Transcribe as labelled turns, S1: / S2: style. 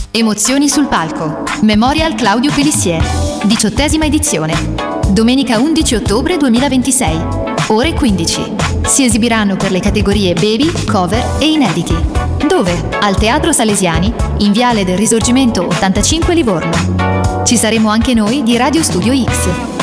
S1: Emozioni sul palco. Memorial Claudio Pelissier. 18ª edizione. Domenica 11 ottobre 2026. Ore 15. Si esibiranno per le categorie Baby, Cover e Inediti. Dove? Al Teatro Salesiani, in Viale del Risorgimento 85 Livorno. Ci saremo anche noi di Radio Studio X.